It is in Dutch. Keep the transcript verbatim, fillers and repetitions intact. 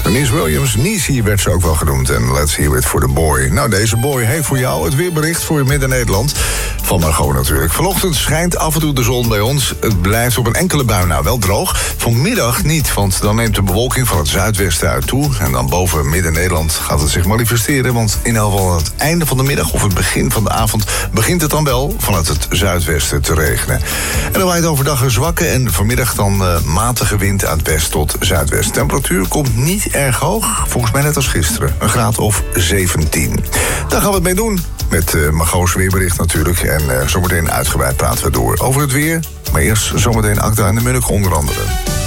Denise Williams, Niecy werd ze ook wel genoemd. En let's hear it for the boy. Nou, deze boy heeft voor jou het weerbericht voor Midden-Nederland. Van Margot natuurlijk. Vanochtend schijnt af en toe de zon bij ons. Het blijft op een enkele bui nou wel droog. Vanmiddag niet, want dan neemt de bewolking van het zuidwesten uit toe. En dan boven Midden-Nederland gaat het zich manifesteren. Want in elk geval aan het einde van de middag of het begin van de avond begint het dan wel vanuit het zuidwesten te regenen. En dan waait overdag een zwakke en vanmiddag dan uh, matige wind uit west tot zuidwest. Temperatuur komt niet erg hoog, volgens mij net als gisteren. Een graad of zeventien. Daar gaan we het mee doen. Met uh, Margot's weerbericht natuurlijk. En uh, zometeen uitgebreid praten we door over het weer. Maar eerst zometeen Akda en de Munnik onder andere.